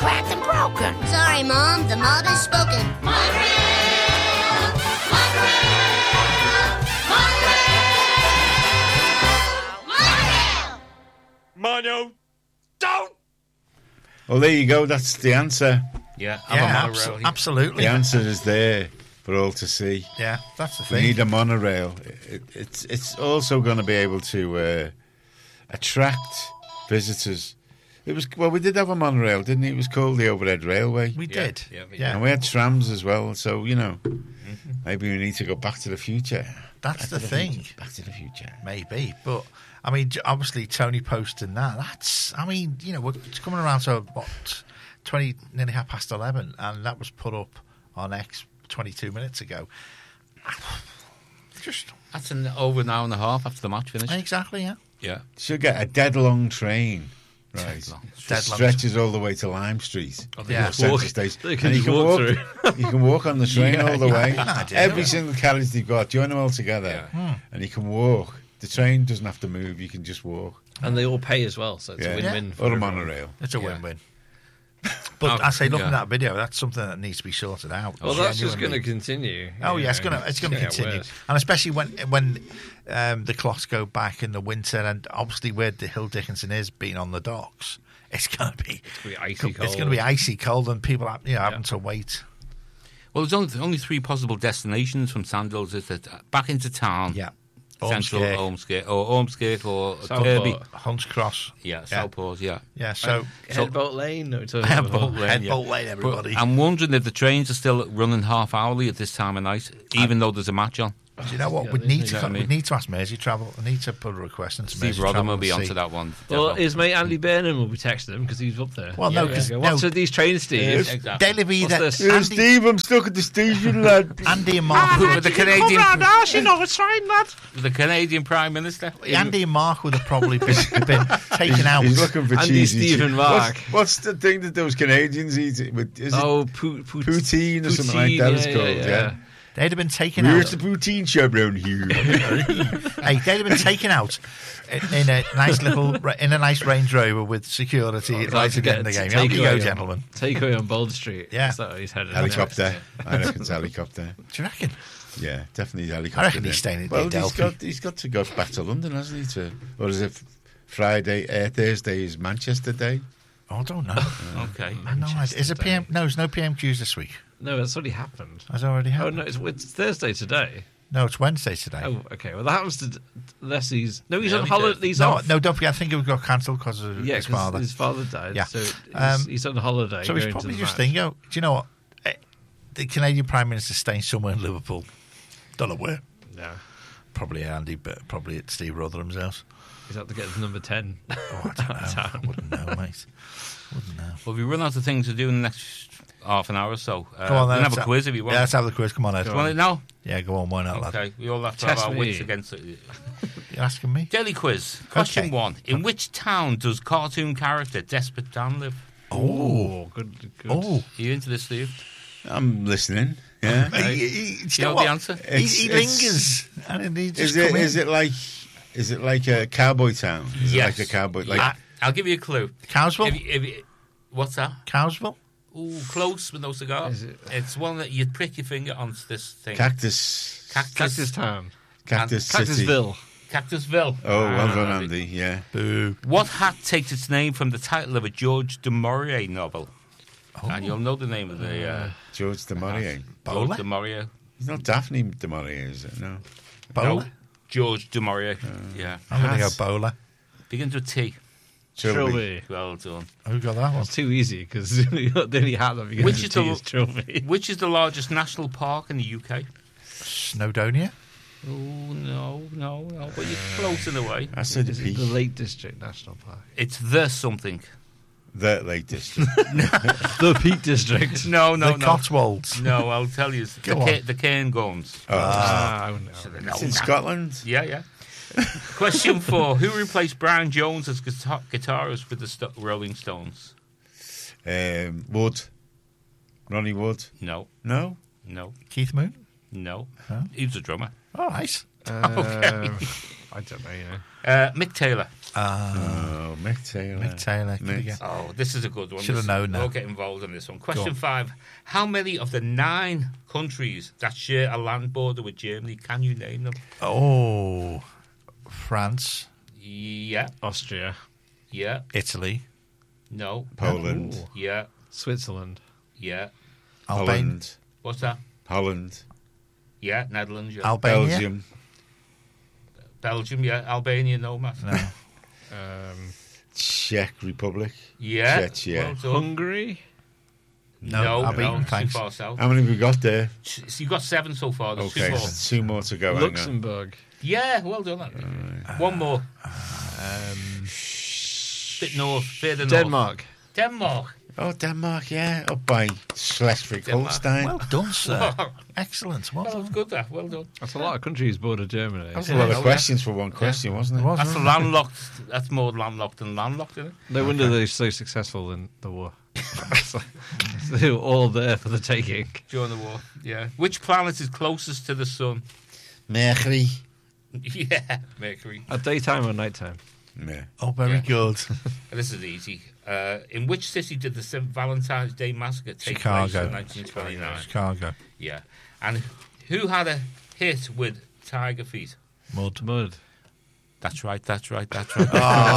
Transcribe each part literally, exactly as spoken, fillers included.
cracked and broken. Sorry, Mom, the mob has spoken. Monorail! Monorail! Monorail! Monorail! Mono, don't! Well, there you go. That's the answer. Yeah, I'm Yeah, a monorail. abso- absolutely. The answer is there for all to see. Yeah, that's the We thing. need a monorail. It, it's it's also going to be able to uh, attract visitors. It was well, we did have a monorail, didn't it? It was called the Overhead Railway, We Yeah, did. yeah, we Yeah. and we had trams as well. So you know, maybe we need to go back to the future. That's the thing. Future. Back to the future. Maybe, but I mean, j- obviously Tony posting that. That's, I mean, you know, we're it's coming around to what twenty, nearly half past eleven, and that was put up on X twenty-two minutes ago. Just That's an over an hour and a half after the match finished. exactly, yeah. Yeah. Should get a dead long train, right? Dead long. Dead long. Stretches all the way to Lime Street. Oh, they Yeah. just Central walk- Station. they can And you just can walk walk. through. You can walk on the train Yeah, all the yeah. way. No, I didn't Every know. single carriage they've got, join them all together, Yeah. and you can walk. The train doesn't have to move; you can just walk. And they all pay as well, so it's Yeah, a win-win. for or a everyone. monorail. It's a Yeah. win-win. But Oh, I say, looking yeah. at that video, that's something that needs to be sorted out. Well, that's just going Genuinely. to continue. Oh you yeah, it's know, gonna it's gonna get continue, worse. and especially when when um, the clocks go back in the winter, and obviously where the Hill Dickinson is being on the docks, it's gonna be It's gonna be icy It's cold. gonna be icy cold, and people have, you know, having to wait. Well, there's only, only three possible destinations from Sandals. Is that uh, back into town, Yeah, Central Ormskirk, Ormskirk, or Ormskirk, or Southport. Kirby. Hunts Cross. Yeah, Yeah. Southport, yeah. Yeah, so Headboat Lane. No, it's over- Headboat Lane, yeah. Headboat Lane, everybody. But I'm wondering if the trains are still running half hourly at this time of night, even though there's a match on. Do you know what? Yeah, we they- need they to know what I we mean. need to ask Mersey Travel. I need to put a request into Steve Mersey Rodham Travel will be and onto see. that one. Well, Devo. his mate Andy Burnham will be texting him because he's up there. Well, no, Yeah, because Yeah, no, what's with these trains, Steve? Yes. Exactly. Daily V What's that this? Yeah, Andy, Steve, I'm stuck at the station, lad. Andy and Mark, Who- with the Canadian, you know it's fine, lad. the Canadian Prime Minister. Andy and Mark would have probably been, been taken out. He's looking for Andy, cheesy. Steve, and Mark. What's, what's the thing that those Canadians eat? With- Is it Oh, pout, pout, poutine or something like that? It's yeah, called. yeah, Yeah. yeah. They'd have been taken Where's out. the poutine shop round here? Hey, they'd have been taken out in, in a nice little in a nice Range Rover with security Oh, right at the end of the game. Up you go, gentlemen. Takeaway on Bold Street. Yeah. Is that what he's headed? Helicopter. I reckon it's helicopter. Do you reckon? Yeah, definitely helicopter. I reckon then. he's staying in Well, Delphi. he's got he's got to go back to London, hasn't he? To or is it Friday? Uh, Thursday is Manchester Day. Oh, I don't know. Okay. I no idea. Is it P M? No, there's no P M Qs this week. No, it's already happened. Has it already Oh, happened? no, it's, it's Thursday today. No, it's Wednesday today. Oh, okay. Well, that happens to unless he's no, he's Yeah, on we holiday. did. He's no, off. no, don't forget. I think it got cancelled because of yeah, his 'cause father. his father died. Yeah. So he's, Um, he's on holiday. So he's going to probably the just match. thinking, oh, do you know what? Eh, The Canadian Prime Minister staying somewhere in Liverpool. Don't know where. No, Probably Andy, but probably at Steve Rotherham's house. he's out to get the number ten. Oh, I don't know. I wouldn't know, mate. Wouldn't know. Well, we run out of things to do in the next half an hour or so. Uh, Come on, we then. can have a let's quiz if you want. Yeah, let's have the quiz. Come on, Ed. Do you want it now? Yeah, go on. Why not, lad? Okay, we all have to Test have our me. wits against it. You're asking me? Daily quiz. Question Okay. one. In which town does cartoon character Desperate Dan live? Oh, good. good. Oh. Are you into this, Steve? I'm listening. Yeah. He, he, he, You you know know the what? answer? He, It's- he it's- lingers. And he just Is it come in. is it like is it like a cowboy town? Is Yes. it like a cowboy? Like I, I'll give you a clue. Cowsville? If you- if you- what's that? Cowsville? Ooh, close with no cigar. Is it- It's one that you'd prick your finger onto this thing. cactus, Cactus. Cactus Town. cactus city. Cactusville. Cactusville. Oh, well Ah, done, Andy. Yeah. Boo. What hat takes its name from the title of a George du Maurier novel? Oh. And you'll know the name of the uh, George de Maurier. Bowler? George du Maurier. He's not Daphne de Maurier, is it? No. Bowler? No, George du Maurier. Uh, yeah. I'm going to go Hat. bowler. Begins with T. Trilby. Trilby. Well done. Who got that one? It's too easy because the only hat that begins Which with is T the- is Trilby. Which is the largest national park in the U K? Snowdonia? Oh, no, no, no. But you're close in a way. I said the Is it peak. the Lake District National Park? It's the something. The Lake District. The Peak District. No, no, the no. Cotswolds. No, I'll tell you. The, Go on. ca- the Cairngorms. Oh, Ah, oh, no. it's in Scotland. Yeah, yeah. Question four. Who replaced Brian Jones as guitar- guitarist with the Sto- Rolling Stones? Um, Wood. Ronnie Wood. No, No? no, Keith Moon? No. Huh? He was a drummer. All right. Um, I don't know, you know. Uh, Mick Taylor. Uh, Oh, Mick Taylor. Mick Taylor. Could Mick. we get- Oh, this is a good one. Should have This- known that. We'll get involved in this one. Go Question on. five. How many of the nine countries that share a land border with Germany can you name them? Oh, France, Yeah. Austria, Yeah. Italy, No. Poland. Ooh. Yeah. Switzerland, Yeah. Albania, Holland. What's that? Holland. Yeah. Netherlands. Yeah. Albania. Belgium. Belgium. Yeah. Albania. No, Matt. No. um, Czech Republic. Yeah. Czech, yeah. Well done. Hungary. No, No. I'll beat no, them, too thanks. far south. How many have we got there? So you've got seven so far. There's Okay, two more. so two more to go. hang on. Luxembourg. Yeah. Well done. One more. Um, Bit north. Further north. Denmark. Denmark. Oh, Denmark, yeah. Up by Schleswig-Holstein. well done, sir. Excellent. Well Well, done. that's good. That. Well done. That's a lot of countries border Germany. That was a lot Yeah. of questions for one question, wasn't it? Was, That's wasn't it? landlocked. That's more landlocked than landlocked, isn't it? No wonder they're so successful in the war. They were all there for the taking. During the war. Yeah. Which planet is closest to the sun? Mercury. Yeah, Mercury. At daytime or nighttime? Yeah. Oh, very Yeah. good. This is easy. Uh, in which city did the Saint Valentine's Day massacre take place Chicago. in nineteen twenty-nine? Chicago. Yeah. And who had a hit with Tiger Feet? Mud. Mud. That's right. That's right. That's right.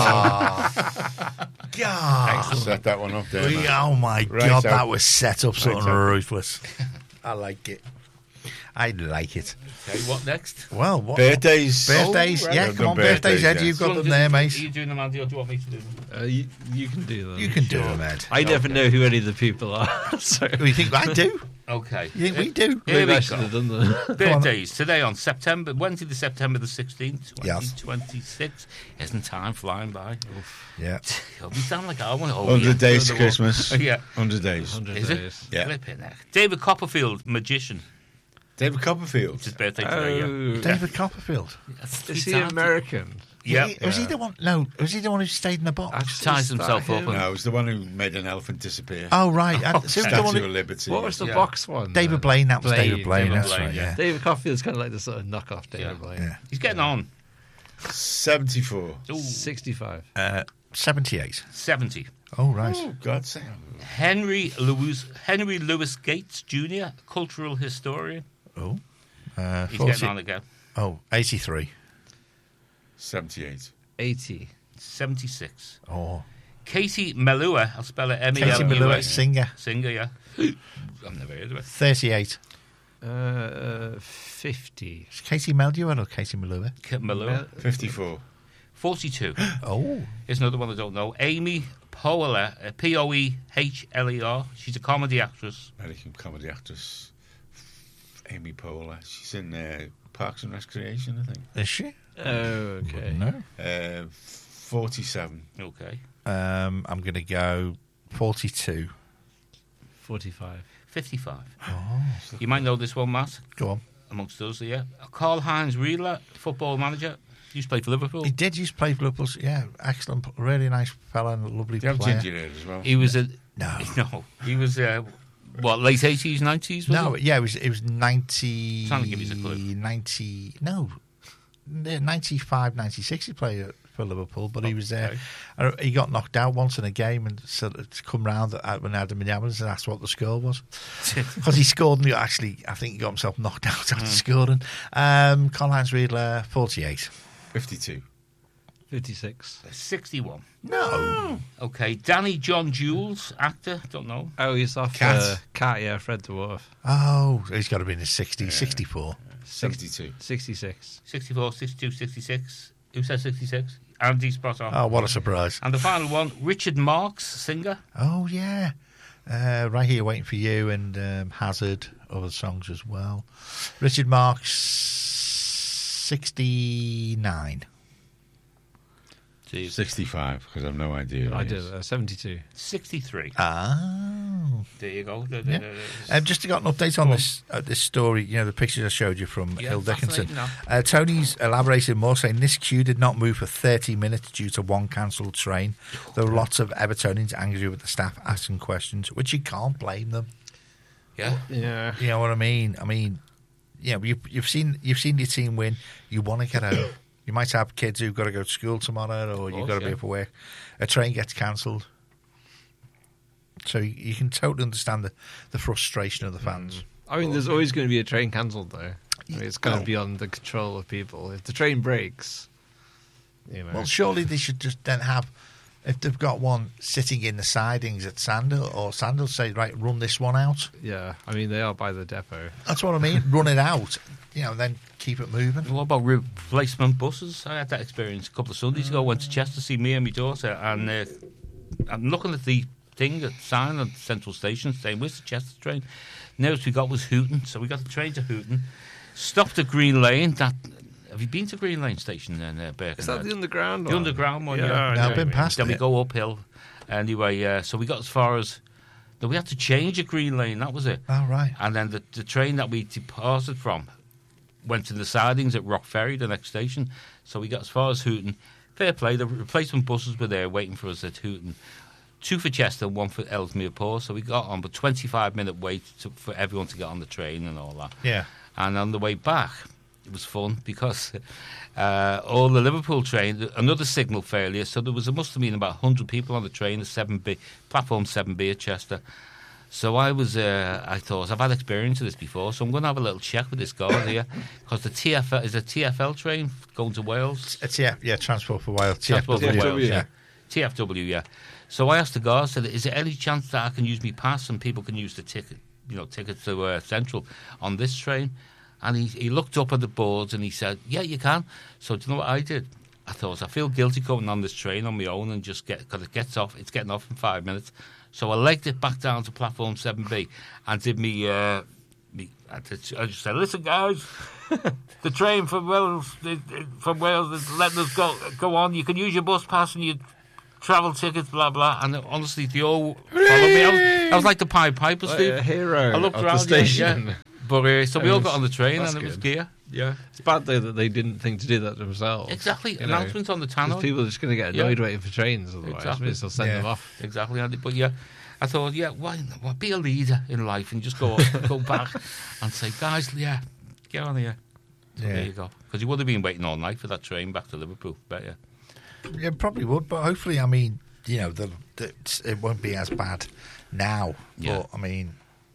God. Set that one up there. We- man. oh, my Right God. out. That was set up something Right out. ruthless. I like it. I like it. Okay, what next? Well, what? Birthdays. Birthdays. Oh, right. yeah, We've come done on, birthdays, Ed. yeah. You've got So them do- there, Are mate. you doing them, Andy, or do you want me to do them? Uh, you, you can do them. You can do Sure. them, Ed. I never Okay. know who any of the people are. So You think I do? Okay. You think we do? Here maybe we I should go. have done them. Birthdays today on September Wednesday, the September the sixteenth, Yes. twenty twenty-six. Isn't time flying by? Yeah. It'll be sound like I want to. one hundred days to During the war. Christmas. Yeah. one hundred days. one hundred Is it? days. Yeah. Flipping heck. David Copperfield, magician. David Copperfield. It's his birthday today. Yeah. Oh, David Copperfield. That's is three he times. American? Yeah. He- Was he the one? No. Was he the one who stayed in the box? Actually, Ties is that himself up him? and- No, it was the one who made an elephant disappear. Oh, right. And so the Statue one of who, Liberty. What was the Yeah. box one? David then? Blaine. That was Blaine, David Blaine. David That's Blaine, right. yeah. Yeah. David Copperfield's kind of like the sort of knockoff David Yeah. Blaine. Yeah. He's getting on. seventy-four. Ooh, sixty-five. Uh, seventy-eight. seventy. Oh, right. Oh, God sake. Henry Lewis Henry Lewis Gates Junior, cultural historian. Oh. Uh, He's forty getting on again. Oh, eighty-three. seventy-eight. eighty. seventy-six. Oh. Katie Melua, I'll spell it M E Katie L U A. Melua, singer. Singer, yeah. I've never heard of it. thirty-eight. Uh, uh, fifty. Is Katie Melua or Katie Melua? K- Melua. fifty-four. forty-two. Oh. Here's another one I don't know. Amy Poehler, uh, P O E H L E R. She's a comedy actress. American comedy actress. Amy Poehler. She's in uh, Parks and Recreation, I think. Is she? Oh, okay. No. Uh, forty-seven. Okay. Um, I'm going to go forty-two. forty-five. fifty-five. Oh. You might know this one, Matt, Go on. amongst us here. Karl-Heinz Riedler, football manager. Used to play for Liverpool. He did used to play for Liverpool. Yeah, excellent. Really nice fella and a lovely Do you have player. ginger hair as well? He was a... No. No. He was, uh, what, late eighties, nineties? No, it? yeah, it was it was ninety. Trying to give you a clue. ninety. No, yeah, ninety-five, ninety-six. He played for Liverpool, but he was there. Okay. Uh, He got knocked out once in a game, and sort of to come round at- when Adam in the ambulance and asked what the score was because he scored. And he actually, I think he got himself knocked out after scoring. Um, Karl-Heinz Riedler, forty-eight. fifty-two. fifty-six. sixty-one. No, Okay. Danny John Jules, actor. Don't know. Oh, he's off Cat. Uh, Cat, yeah, Fred Dwarf. oh, he's got to be in his sixties, sixty-four. seventy-two. sixty-six. sixty-four, sixty-two, sixty-six. Who said sixty-six? Andy spot on. Oh, what a surprise! And the final one, Richard Marx, singer. Oh yeah, uh, right here waiting for you and um, Hazard, other songs as well. Richard Marx, sixty-nine. Jeez. sixty-five, because I've no idea. I what it did. is. Uh, seventy-two. sixty-three. Oh, There you go. yeah. Um, just to got an update on this uh, this story, you know, the pictures I showed you from Yeah, Hill Dickinson. fascinating, Uh, Tony's elaborated more, saying this queue did not move for thirty minutes due to one cancelled train. There were lots of Evertonians angry with the staff asking questions, which you can't blame them. Yeah. Yeah. You know what I mean? I mean, you know, you, you've seen you've seen your team win. You want to get home. You might have kids who've got to go to school tomorrow, or you've course, got to be yeah. up for work. A train gets cancelled. So you, you can totally understand the, the frustration of the fans. I mean, there's always going to be a train cancelled, though. I mean, it's kind Well- of beyond the control of people. If the train breaks, you know. Well, surely they should just then have, if they've got one sitting in the sidings at Sandal, or Sandal say, right, run this one out. yeah, I mean, they are by the depot. That's what I mean. Run it out, you know, then keep it moving. What about replacement buses? I had that experience a couple of Sundays ago. I went to Chester to see me and my daughter, and uh, I'm looking at the thing, at the sign at Central Station saying, where's the Chester train? Nearest we got was Hooton, so we got the train to Hooton, stopped at Green Lane. That Have you been to Green Lane Station in uh, Birkenhead? Is that the underground The one? underground one, Yeah, yeah. I No, know I've what been you mean. past Then we it. go uphill. Anyway, uh, so we got as far as... No, we had to change at Green Lane, that was it. Oh, right. And then the, the train that we departed from went to the sidings at Rock Ferry, the next station. So we got as far as Hooton. Fair play, the replacement buses were there waiting for us at Hooton. Two for Chester, one for Ellesmere Port. So we got on, but twenty-five minute wait to, for everyone to get on the train and all that. Yeah. And on the way back, it was fun because uh, all the Liverpool train, another signal failure. So there was, there must have been about one hundred people on the train, the seven B, platform seven B at Chester. So I was, uh, I thought, I've had experience of this before, so I'm going to have a little check with this guy here, because the T F L, is a T F L train going to Wales? It's, yeah, yeah, Transport for Wales. Transport for T F W, Wales, yeah. yeah. T F W, yeah. So I asked the guy, I said, is there any chance that I can use my pass and people can use the ticket, you know, ticket to uh, Central on this train? And he, he looked up at the boards and he said, yeah, you can. So do you know what I did? I thought, I feel guilty coming on this train on my own and just get, because it gets off, it's getting off in five minutes. So I legged it back down to platform seven B and did me, uh, me I, did, I just said, listen guys, the train from Wales, from Wales is letting us go, go on. You can use your bus pass and your travel tickets, blah, blah. And honestly, they all followed me. I was, I was like the Pied Piper, Like Steve. a hero I looked of around, the station. Yeah, yeah. But uh, so we It all was- got on the train that's and it was good. gear. Yeah, It's bad, though, that they didn't think to do that themselves. exactly. You know, Announcement on the 'cause tannoy. people are just going to get Yeah. annoyed waiting for trains otherwise. Exactly. They'll send Yeah. them off. Exactly, Andy. But yeah, I thought, yeah, why, why be a leader in life and just go go back and say, guys, yeah, get on here. So Yeah. there you go. Because you would have been waiting all night for that train back to Liverpool. Bet you. Yeah, probably would, but hopefully, I mean, you know, the, the, it won't be as bad now. Yeah. But I mean,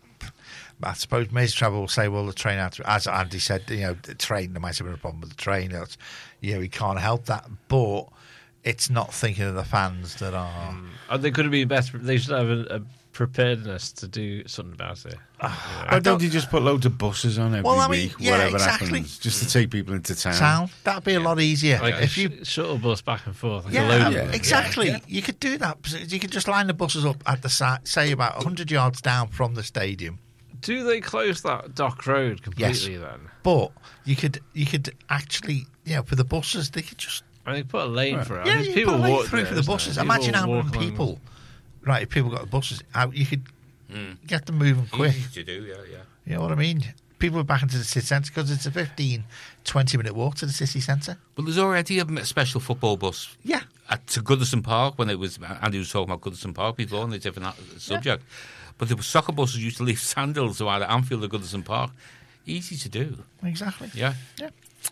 I suppose Maze Travel will say, well, the train, had to, as Andy said, you know, the train, there might have been a problem with the train. That's, you know, we can't help that, but it's not thinking of the fans that are. Oh, they could have been better. They should have a, a preparedness to do something about it. Why don't you just put loads of buses on every Well, I mean, week, yeah, whatever exactly. happens, just to take people into town? Town, that'd be a lot easier. Like a if you sh- shuttle bus back and forth. Like a Yeah, loading yeah, bus. exactly. yeah. You could do that. You could just line the buses up at the side, say about one hundred yards down from the stadium. Do they close that dock road completely then? But you could, you could actually, you know, for the buses, they could just I mean, put a lane Right. for it. I yeah, mean, you people put a lane walk through there, for the isn't buses. there? Imagine how walk many along- people, right? If people got the buses out, you could get them moving quick. Easy to do, yeah, yeah. You know what I mean? People are back into the city centre because it's a fifteen, twenty minute walk to the city centre. Well, there's already a special football bus Yeah. at, to Goodison Park when it was, Andy was talking about Goodison Park before on a different uh, subject. But the soccer buses used to leave Sandals to either Anfield or Goodison Park. Easy to do, Exactly. yeah. Yeah.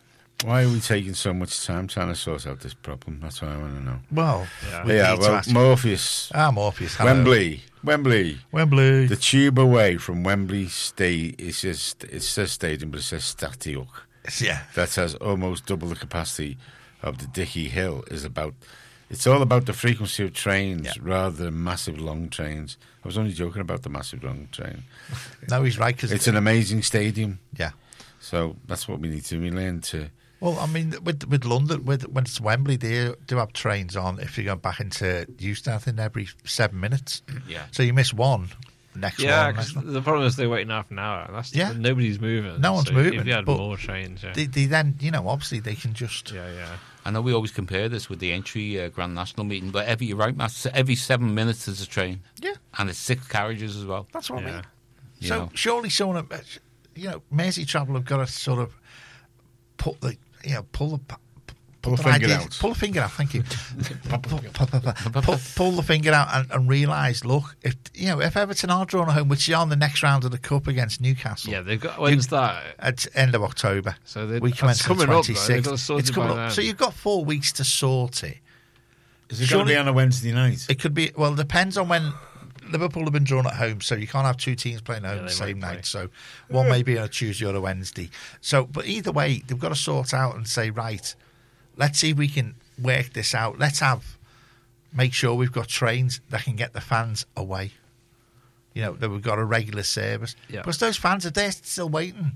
Why are we taking so much time trying to sort out this problem? That's what I want to know. Well, Yeah. we yeah, need to well, ask- Morpheus, Ah, Morpheus. hello. Wembley, Wembley. Wembley. The tube away from Wembley State, it says, it says stadium, but it says Statiuk. yeah. That has almost double the capacity of the Dickey Hill. Is about. It's all about the frequency of trains Yeah. rather than massive long trains. I was only joking about the massive long train. No, he's right because It's an amazing stadium, yeah. so that's what we need to. We learn to. Well, I mean, with with London, with when it's Wembley, they do have trains on. If you're going back into Euston, I think every seven minutes. Yeah. So you miss one, next Yeah, one. 'cause Next one. the problem is they're waiting half an hour. That's Yeah. nobody's moving. No one's So moving, If you had but more trains, yeah, They, they then, you know, obviously they can just. yeah, yeah. I know we always compare this with the entry uh, Grand National meeting, but every, you're right, Matt, so every seven minutes there's a train. Yeah, And it's six carriages as well. that's what I Yeah. mean. You So know. surely someone, uh, you know, Mersey Travel have got to sort of put the, you know, pull the, Pull a Put finger ideas- out. Pull a finger out. Thank you. pull, pull, pull, pull, pull the finger out and, and realise. Look, if you know, if Everton are drawn at home, which is on the next round of the cup against Newcastle, Yeah, they've got. When's that? at end of October. So they- we that's commence on the coming up, though. They've twenty-sixth. got to sort It's it coming by up. then. So you've got four weeks to sort it. Is it going to be Surely- on a Wednesday night? It could be. Well, depends on when Liverpool have been drawn at home, so you can't have two teams playing at home Yeah, the they same won't play. night. So one may be on a Tuesday or a Wednesday. So, but either way, they've got to sort out and say, right, let's see if we can work this out. Let's have make sure we've got trains that can get the fans away. You know, that we've got a regular service. Yeah. Because those fans are there still waiting.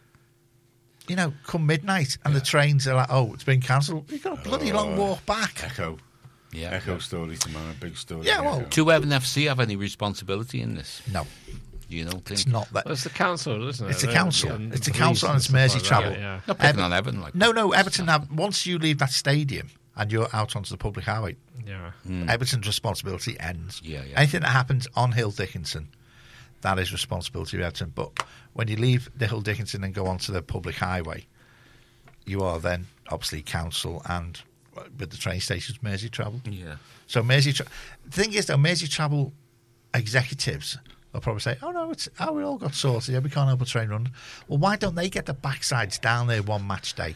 You know, come midnight and the trains are like, oh, it's been cancelled. You've got a bloody long walk back. Echo. Yeah. Echo story tomorrow. Big story. Yeah, well- Echo. Do Everton F C have any responsibility in this? No, You don't think? it's not that. Well, it's the council, isn't it? It's the They're- council. and It's the police council and it's stuff Mersey like that, travel. Yeah. Not picking Ever- on Everton. Like No, no, Everton have, once you leave that stadium and you're out onto the public highway, Yeah. Everton's responsibility ends. Yeah, yeah. Anything that happens on Hill Dickinson, that is responsibility of Everton. But when you leave the Hill Dickinson and go onto the public highway, you are then obviously council and uh, with the train stations, Mersey travel. Yeah. So Mersey, tra- the thing is though, Mersey travel executives will probably say, "Oh no, it's oh we all got sorted. Yeah, we can't help a train run." Well, why don't they get the backsides down there one match day,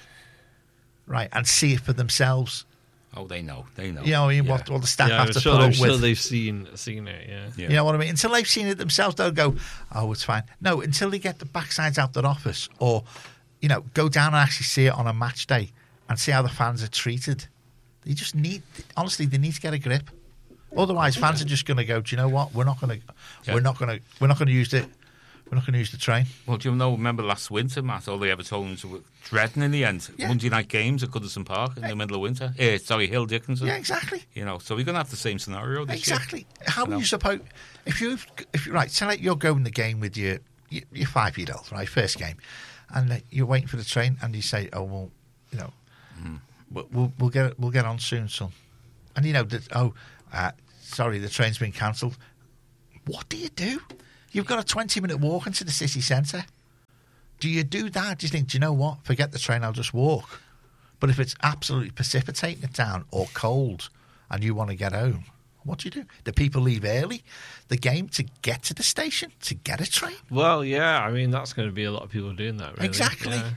right, and see it for themselves? Oh, they know. They know. You know, what I mean, Yeah. what all the staff Yeah, have I'm to sure, put I'm up sure with. they've seen seen it. Yeah. Yeah. You know what I mean? Until they've seen it themselves, they'll go, "Oh, it's fine." No, until they get the backsides out their office, or you know, go down and actually see it on a match day and see how the fans are treated. They just need, honestly, they need to get a grip. Otherwise, fans are just going to go, "Do you know what? We're not going to, Yeah. we're not going to, we're not going to use it. We're not going to use the train." Well, do you know, remember last winter, Matt, all the Evertonians were dreading in the end. Yeah. Monday night games at Goodison Park in the middle of winter. Eh, sorry, Hill Dickinson. Yeah, exactly. You know, so we're going to have the same scenario this Exactly. How You are you know? supposed if you if you right? So like you're going the game with your your, your five year old, right? First game, and uh, you're waiting for the train, and you say, "Oh well, you know, Mm-hmm. we'll, we'll we'll get we'll get on soon, son." And you know that oh, uh, sorry, the train's been cancelled. What do you do? You've got a twenty minute walk into the city centre. Do you do that? Do you think, do you know what? Forget the train, I'll just walk. But if it's absolutely precipitating it down or cold and you want to get home, what do you do? Do people leave early the game to get to the station, to get a train? Well, yeah. I mean, that's going to be a lot of people doing that. Really. Exactly. Yeah.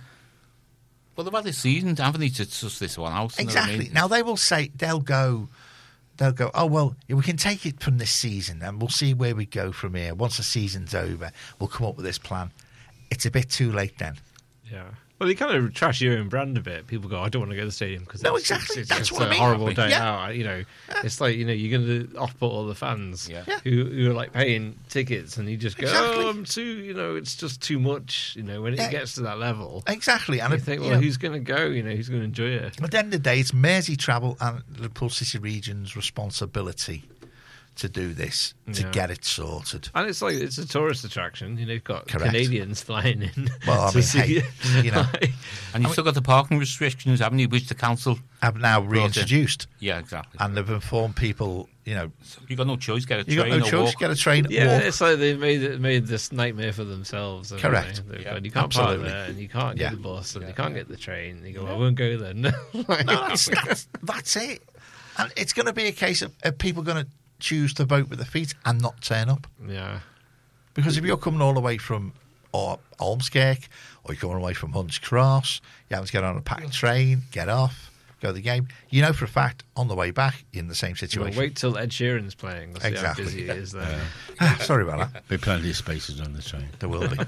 Well, they've had this season, haven't they, to suss this one out? you know what I Exactly. mean? Now they will say, they'll go, they'll go, oh, well, we can take it from this season and we'll see where we go from here. Once the season's over, we'll come up with this plan. It's a bit too late then. Yeah. Well, you kind of trash your own brand a bit. People go, "I don't want to go to the stadium because No, it's, exactly. it's, it's That's just what I a mean. horrible day Yeah. out." You know, it's like you know you're going to off-put all the fans Yeah. Yeah. who who are like paying tickets, and you just go, Exactly. "Oh, I'm too," you know, it's just too much. You know, when it Yeah. gets to that level, Exactly. And you if- think, you "Well, know, who's going to go? You know, who's going to enjoy it?" at the end of the day, it's Mersey Travel and Liverpool City Region's responsibility to do this, to Yeah. get it sorted. And it's like it's a tourist attraction. You know, you've got Correct. Canadians flying in. Well, I to mean, see hey, it. you know. And you've still got the parking restrictions, haven't you, which the council... Have now Brought in. reintroduced, Yeah, exactly. and they've informed people, you know, You've got no choice, get a you got train no or choice, walk. get a train, Yeah, walk. it's like they've made it, made this nightmare for themselves. haven't Correct. they? They've Yeah, gone, you can't park absolutely. there, and you can't Yeah. get the bus, and Yeah. you can't get the train. And you go, "I won't go then." Like- No, that's, that's, that's it. And it's going to be a case of, of people going to choose to vote with their feet and not turn up. yeah, Because if you're coming all the way from or Ormskirk, or you're coming away from Hunts Cross, you have to get on a packed train, get off, go to the game. You know for a fact, on the way back, you're in the same well, situation. wait till Ed Sheeran's playing. Let's Exactly. see how busy it is then. Ah, sorry about that. Be plenty of spaces on the train. There will be.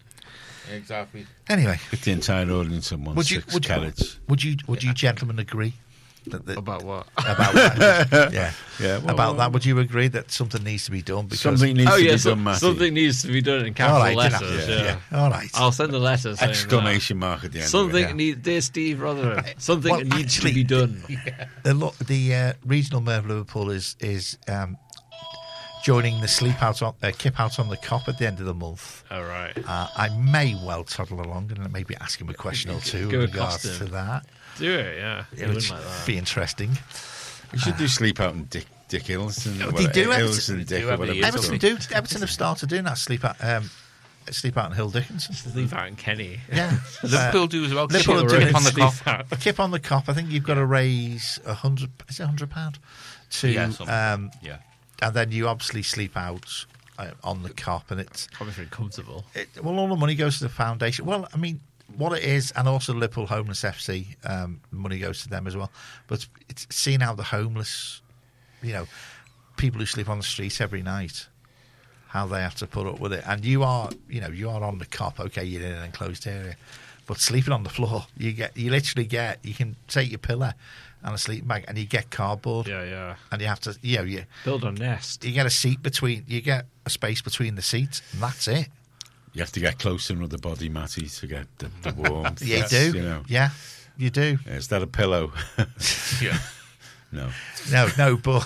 Exactly. Anyway, Get the entire audience in one would you six would you, carrots. would you would you gentlemen agree that, that About what? about that? yeah, Yeah, well, about that. Would you agree that something needs to be done? Because Something needs Oh to yeah, be so- done, Matty. something needs to be done in all capital right, didn't letters. I? Yeah. yeah, all right. I'll send a letter saying Exclamation mark at the that. end. Something of it. needs, dear Steve Rotherham. Something Well, needs actually, to be done. The look, the uh, regional mayor of Liverpool is is um, joining the sleep out on uh, kip out on the cop at the end of the month. All right. Uh, I may well toddle along and maybe ask him a question or two Go in regards accost him. to that. Do it, yeah. You It wouldn't would like that. be interesting. We should do sleep out and Dick Dick Hills and Oh, whatever, they do, Hills Everton. and Dick do or have whatever. the it's Everton called. do. Everton have started doing that sleep out. Um, sleep out in Hill Dickinson. Leave out in Kenny. Yeah. Liverpool do as well. Liverpool Kip, do Kip it. on the Sleep cop. out. A kip on the cop. I think you've got to raise a hundred. Is it a hundred pound? To Yeah, something. um, Yeah. and then you obviously sleep out uh, on the cop, and it's Probably very comfortable. it, well, all the money goes to the foundation. Well, I mean, what it is, and also Liverpool Homeless F C, um, money goes to them as well. But it's seeing how the homeless, you know, people who sleep on the streets every night, how they have to put up with it. And you are, you know, you are on the cop. Okay, you're in an enclosed area, but sleeping on the floor, you get, you literally get, you can take your pillow and a sleeping bag, and you get cardboard, Yeah, yeah. and you have to, you know, you Build a nest. you get a seat between, you get a space between the seats, and that's it. You have to get close to another body, Matty, to get the, the warmth. Yeah, you That's, do. You know. Yeah, you do. Is that a pillow? Yeah. No. No, no, but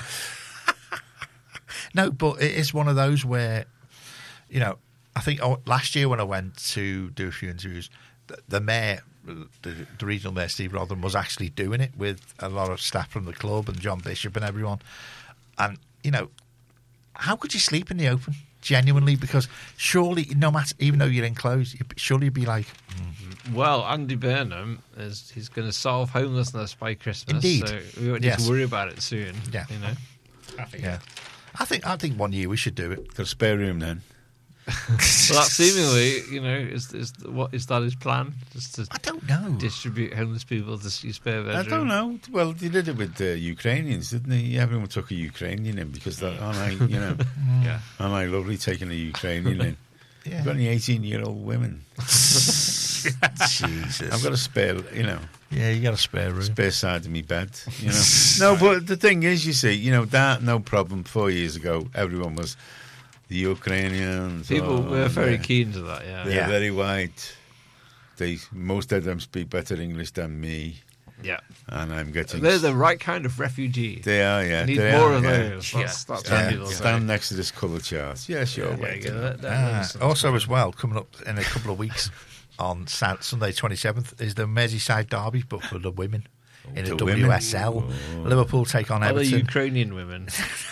no, but it is one of those where, you know, I think oh, last year when I went to do a few interviews, the, the mayor, the, the regional mayor Steve Rotherham, was actually doing it with a lot of staff from the club and John Bishop and everyone. And you know, how could you sleep in the open? Genuinely, because surely, no matter, even though you're enclosed, you, surely you'd be like, Well, Andy Burnham is he's going to solve homelessness by Christmas. Indeed. So we won't need Yes. to worry about it soon. Yeah. You know. yeah. I think I think one year we should do it. Got a spare room then? Well, that seemingly, you know, is is what is that his plan? Just to I don't know. distribute homeless people to your spare bedroom. I don't know. Well, they did it with the Ukrainians, didn't they? Everyone took a Ukrainian in because, that, aren't I, you know, Yeah. aren't I lovely taking a Ukrainian in? Yeah. I've got any eighteen-year-old women. Jesus. I've got a spare, you know, Yeah, you got a spare room. spare side of me bed. You know. No, but the thing is, you see, you know, that no problem. Four years ago, everyone was the Ukrainians. People oh, were very they're- keen to that. Yeah. They're Yeah. very white. They most of them speak better English than me, Yeah. and I'm getting. They're the right kind of refugee. They are, yeah. We need they more are, of yeah. those. That's, that's what Yeah, people say. stand next to this colour chart. Yeah, sure. Yeah, wait yeah, a minute. that- that Ah, makes sense. also, as well, coming up in a couple of weeks on Sat- Sunday twenty-seventh is the Merseyside Derby, but for the women in The the women? W S L. Oh. Liverpool take on Are they Everton. Ukrainian women?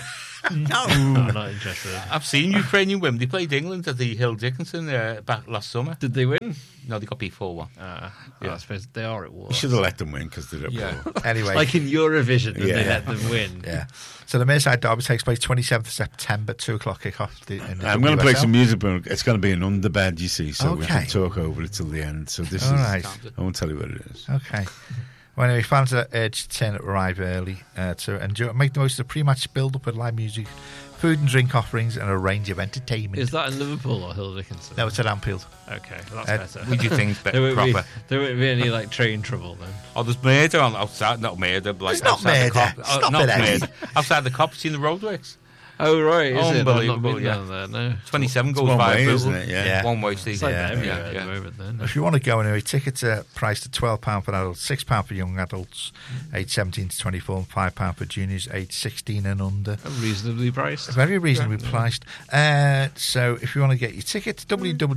No. I'm not interested. I've seen Ukrainian women. They played England at the Hill Dickinson uh, back last summer. Did they win? No, they got beat four one. Uh, Yeah. I suppose they are at war. You should have let them win because they're Yeah. poor. Anyway, Like in Eurovision, and Yeah. they let them win. yeah. So the Merseyside Derby takes place twenty-seventh of September, two o'clock kickoff. The, in the I'm going to play W S L. some music, but it's going to be an underbed, you see, so we Okay. can talk over it till the end. So this All is. right. I won't tell you what it is. Okay. Well, anyway, fans are urged to turn up, arrive early uh, to enjoy, make the most of the pre-match build-up with live music, food and drink offerings, and a range of entertainment. Is that in Liverpool or Hill Dickinson? No, it's at Anfield. Okay, well, Uh, that's better. We do things there, better, won't be, proper. there won't be any like train trouble then. Oh, there's murder on outside. Not murder, but like It's not outside the murder. cop. Stop oh, not it, Eddie. murder. Outside the cop, seen the roadworks. Oh right, is it? I've not Unbelievable, been yeah. down there, no. twenty-seven It's goes one by way, Bootle. isn't it? Yeah. Yeah. One way, Steve. It's like Yeah, that everywhere yeah, at yeah. the moment then. If you want to go anyway, tickets are priced at twelve pounds for adults, six pounds for young adults, aged seventeen to twenty-four, and five pounds for juniors, aged sixteen and under. Reasonably priced. Very reasonably priced. Uh, so if you want to get your tickets,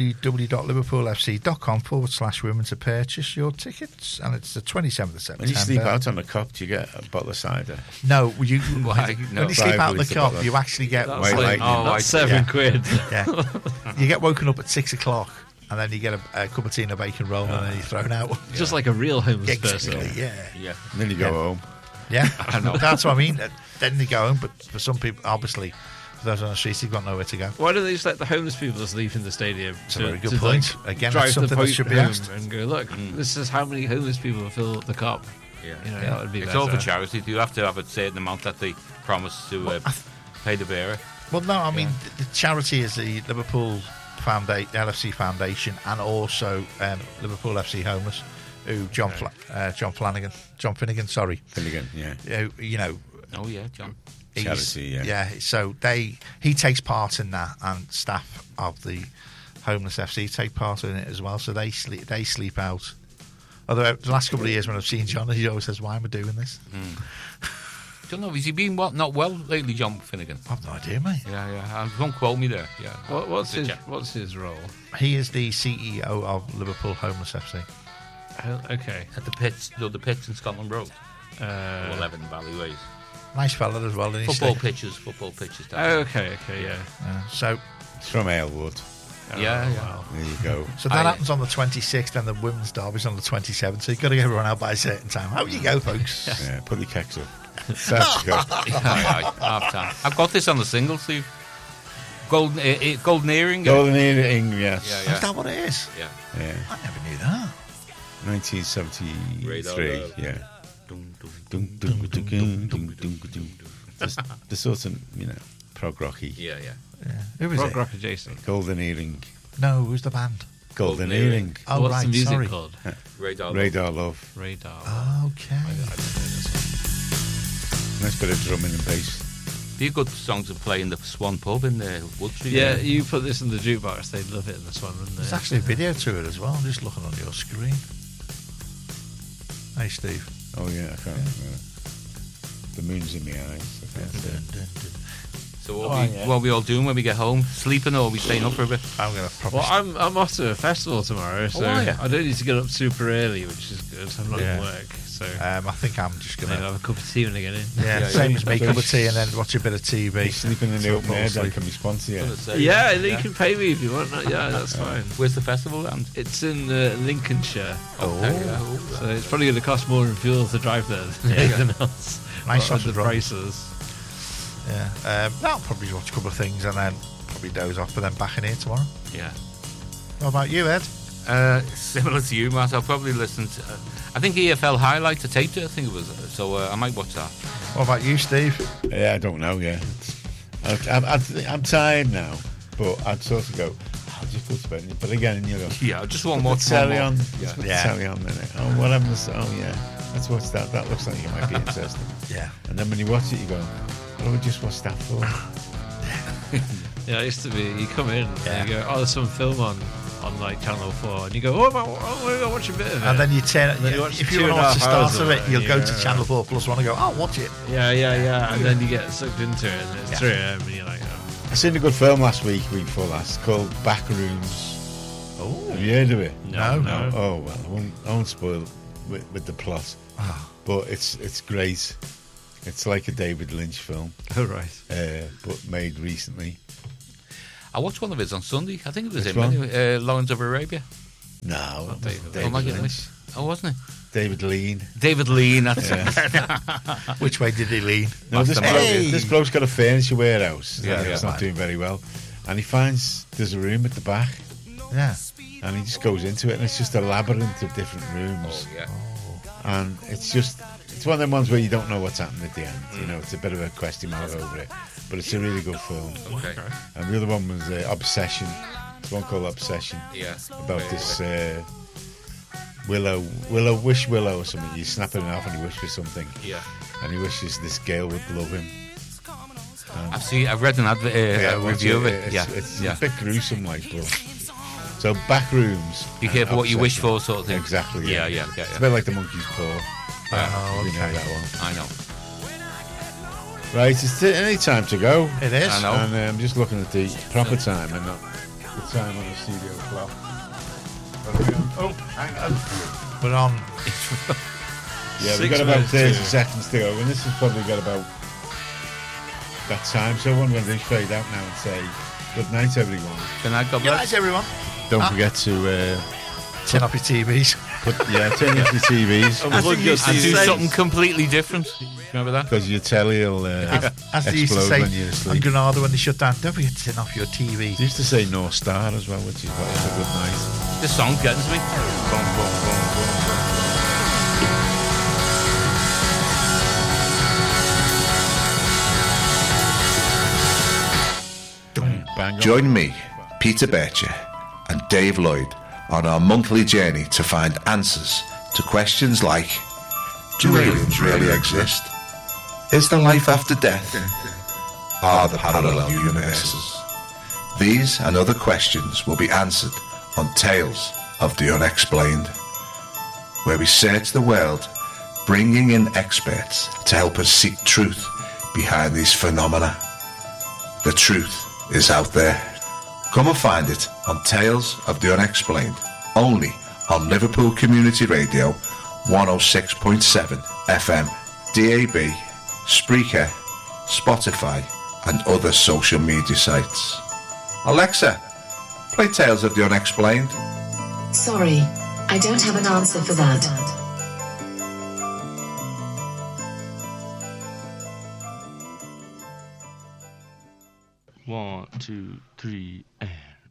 www.liverpoolfc.com forward slash women to purchase your tickets. And it's the twenty-seventh of September. When you sleep out on the cop, do you get a bottle of cider? No, you, Why? No. when you sleep out the Privately cop, to you actually get... That's White like, lightning. Oh, I that's see. seven Yeah. quid. Yeah. You get woken up at six o'clock and then you get a, a cup of tea and a bacon roll and then you're thrown out. Just like a real homeless Exactly, person. yeah. Yeah. And then you go Yeah. home. Yeah, I know. that's what I mean. Uh, Then they go home, but for some people, obviously, for those on the streets, they've got nowhere to go. Why don't they just let the homeless people sleep in the stadium? It's a to, very good to, point. Like, Again, drive that's the something that point should be home asked. and go, look, this is how many homeless people fill the cop. Yeah. You know, Yeah. that would be It's better. all for charity. You have to have a certain amount that they promise to uh, I th- pay the bearer. Well, no, I mean, Yeah. the, the charity is the Liverpool Foundation, L F C Foundation, and also um, Liverpool F C Homeless, who John Fla- uh, John Flanagan, John Finnegan, sorry, Finnegan, yeah. who, you know, Oh, yeah, John. he's- Charity, yeah. So they he takes part in that, and staff of the Homeless F C take part in it as well. So they sleep they sleep out. Although the last couple of years when I've seen John, he always says, "Why am I doing this?" Don't know. Has he been what, not well lately, John Finnegan? I've no idea, mate. Yeah, yeah. Um, Don't quote me there. Yeah. What, what's That's a his check. What's his role? He is the C E O of Liverpool Homeless F C. Uh, okay. At the pits, no, the pits in Scotland Road, Uh, or eleven Valley Ways. Nice fella as well. And he's Football still- pitches, football pitches. down oh, there. okay, okay, yeah. Uh, so It's from Aylwood. Yeah, Oh, yeah. wow. There you go. So that I- happens on the twenty-sixth, and the women's derby's on the twenty-seventh. So you've got to get everyone out by a certain time. How you go, folks? Yeah, put the keks up. That's good. Aye, aye, half time. I've got this on the single, Steve. Golden, uh, uh, golden earring. uh, Golden earring, yes. Yeah, Is that what it is? Yeah. Yeah. I never knew that. nineteen seventy-three. Radar Love. Yeah. Dum, dum, Dun, dun, dun, dun, dun, dun, dun. Just the sort of, you know, prog rocky. Yeah, yeah. Yeah. Who is Rock it? Rocker Jason. Golden earring. No, who's the band? Golden Golden earring. Earring. Oh, What's right, the music sorry. called? Radar. Love. Radar Love. Radar. Okay. Nice bit of drumming and bass. Be a good song to play in the Swan pub in the Wood Street. Yeah, you put this in the jukebox, they'd love it in this one, wouldn't they? There's actually a video to it as well. I'm just looking on your screen. Hey, Steve. Oh, yeah, I can't remember. The moon's in my eyes. I can't see. Dun, dun, dun. So what, Oh, we, yeah. what are we all doing when we get home? Sleeping or are we staying up for a bit? I'm going to probably. Well, I'm I'm off to a festival tomorrow, so are you? I don't need to get up super early, which is good. I'm not Yeah. in work, so um, I think I'm just going I'll to. have a cup of tea when I get in. Yeah, Yeah, same yeah. as me. Cup of tea and then watch a bit of T V. You're sleeping in the So open fall air, then asleep. can we sponsor you? Gonna say, Yeah, you can pay me if you want. Yeah, that's fine. Where's the festival land? It's in uh, Lincolnshire, Okay, yeah. so it's probably going to cost more in fuel to drive there than Yeah. anything else. Nice But sausage the roll. prices. Yeah, um, I'll probably watch a couple of things and then probably doze off, but then back in here tomorrow. Yeah. What about you, Ed? Uh, similar to you, Matt. I'll probably listen to. Uh, I think E F L highlights a taped it. I think it was. So uh, I might watch that. What about you, Steve? Yeah, I don't know, yeah. I, I'm, I'm, I'm tired now, but I'd sort of go, I'll just go to bed. But again, you know, Yeah, I just want put more. the telly on. Yeah. Just put Yeah. the telly on, then. Oh, what happened? to- Oh, yeah. Let's watch that. That looks like it might be interesting. Yeah. And then when you watch it, you go, what do we just watch that for? Yeah, it used to be. You come in Yeah. and you go, "Oh, there's some film on on like Channel Four," and you go, "Oh, I'm going to watch a bit of it." And then you turn it. And then you watch If two you and want a to watch the half hours start of of it, it, you'll and go you to go, Channel Four Plus One and go, "Oh, watch it." yeah, yeah, yeah, and then you get sucked into it, and it's Yeah. three a.m. and you're like, oh. I seen a good film last week, week before last, called Backrooms. Oh, Have you heard of it? No, no. Oh, well, I won't, I won't spoil with, with the plot. Ah. But it's it's great. It's like a David Lynch film, Oh, right. uh, but made recently. I watched one of his on Sunday. I think it was Which him. one? Anyway. Uh, Lawrence of Arabia. No, Not David David oh, my goodness. Lynch. Oh, wasn't it? David Lean. David Lean. That's which way did he lean? No, this, the bloke, Hey! this bloke's got a furniture warehouse. Yeah, and it's yeah. not doing very well. And he finds there's a room at the back, Yeah. and he just goes into it, and it's just a labyrinth of different rooms. Oh, yeah. And it's just, it's one of them ones where you don't know what's happening at the end. You know, it's a bit of a question mark over it. But it's a really good film. Okay. And the other one was uh, Obsession. There's one called Obsession. Yeah. About Okay, this okay. uh, Willow, Willow, Wish Willow or something. You snap it off and you wish for something. Yeah. And he wishes this girl would love him. I've seen. I've read an advert, uh, a watch review of it. It's, yeah. it's yeah. a bit gruesome, like, but. So, Backrooms. Be and careful what you wish Obsession. for, sort of thing. Exactly. Yeah, yeah, yeah. It's a yeah. bit like the monkey's paw. Oh, You know okay. that one. I know. Right, it's t- any time to go. It is. I know. And uh, I'm just looking at the proper time and not the time on the studio clock. What are we on? Oh, hang on. We're on. Yeah, we've Six got about minutes thirty to- seconds to go, and this has probably got about that time. So what I'm going to do is fade out now and say good night, everyone. Good night, God Good bless. night, everyone. Don't Ah. forget to uh, Turn up your T Vs. put yeah, turn off your T Vs Unplug your And do T V. something completely different. Remember that? because your telly will uh, As, as they used to explode say when you're on asleep. Granada when they shut down, don't forget to turn off your T V. They used to say North Star as well, which is why it's a good night. This song getting to me. Boom, boom, boom, boom, boom. Bang on. Join me, Peter Bircher, and Dave Lloyd on our monthly journey to find answers to questions like: do aliens really exist? Is there life after death? Are there parallel universes? These and other questions will be answered on Tales of the Unexplained, where we search the world, bringing in experts to help us seek truth behind these phenomena. The truth is out there. Come and find it on Tales of the Unexplained, only on Liverpool Community Radio one oh six point seven F M, D A B, Spreaker, Spotify, and other social media sites. Alexa, Play Tales of the Unexplained. Sorry, I don't have an answer for that. One, two, three, and...